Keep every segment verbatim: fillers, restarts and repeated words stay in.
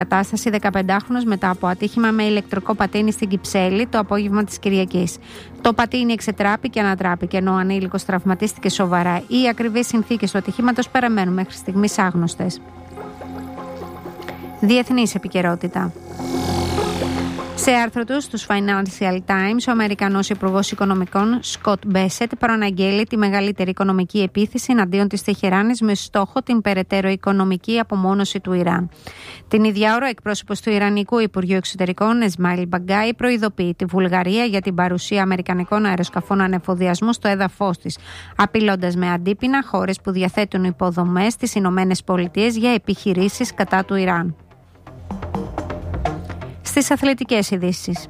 Κατάσταση δεκαπεντάχρονος μετά από ατύχημα με ηλεκτρικό πατίνι στην Κυψέλη το απόγευμα της Κυριακής. Το πατίνι εξετράπη και ανατράπηκε, ενώ ο ανήλικος τραυματίστηκε σοβαρά. Οι ακριβείς συνθήκες του ατυχήματος παραμένουν μέχρι στιγμής άγνωστες. Διεθνής επικαιρότητα. Σε άρθρο του στους Financial Times, ο Αμερικανός Υπουργός Οικονομικών Σκοτ Μπέσετ προαναγγέλει τη μεγαλύτερη οικονομική επίθεση εναντίον της Τεχεράνης με στόχο την περαιτέρω οικονομική απομόνωση του Ιράν. Την ίδια ώρα, ο εκπρόσωπος του Ιρανικού Υπουργείου Εξωτερικών, Εσμάιλ Μπαγκάι, προειδοποιεί τη Βουλγαρία για την παρουσία αμερικανικών αεροσκαφών ανεφοδιασμού στο έδαφος της, απειλώντας με αντίπεινα χώρες που διαθέτουν υποδομές στις Ηνωμένες Πολιτείες για επιχειρήσεις κατά του Ιράν. Στις αθλητικές ειδήσεις.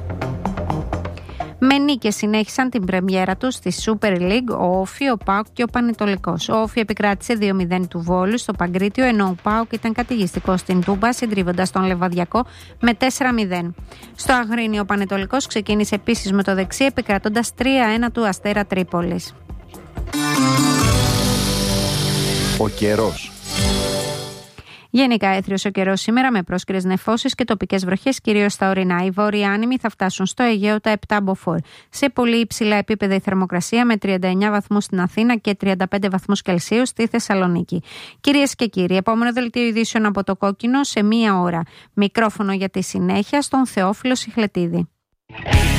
Με νίκες συνέχισαν την πρεμιέρα τους στη Super League ο Όφι, ο ΠΑΟΚ και ο Πανετολικός. Ο Όφι επικράτησε δύο μηδέν του Βόλου στο Παγκρίτιο, ενώ ο ΠΑΟΚ ήταν κατηγιστικός στην Τούμπα, συντρίβοντας τον Λεβαδιακό με τέσσερα μηδέν. Στο Αγρίνιο ο Πανετολικός ξεκίνησε επίσης με το δεξί, επικρατώντας τρία ένα του Αστέρα Τρίπολης. Ο καιρός. Γενικά έθριος ο καιρός σήμερα με πρόσκαιρες νεφώσεις και τοπικές βροχές, κυρίως στα ορεινά. Οι βόρειοι άνεμοι θα φτάσουν στο Αιγαίο τα επτά μποφόρ. Σε πολύ υψηλά επίπεδα η θερμοκρασία με τριάντα εννέα βαθμούς στην Αθήνα και τριάντα πέντε βαθμούς Κελσίου στη Θεσσαλονίκη. Κυρίες και κύριοι, επόμενο δελτίο ειδήσεων από το Κόκκινο σε μία ώρα. Μικρόφωνο για τη συνέχεια στον Θεόφιλο Σιχλετίδη.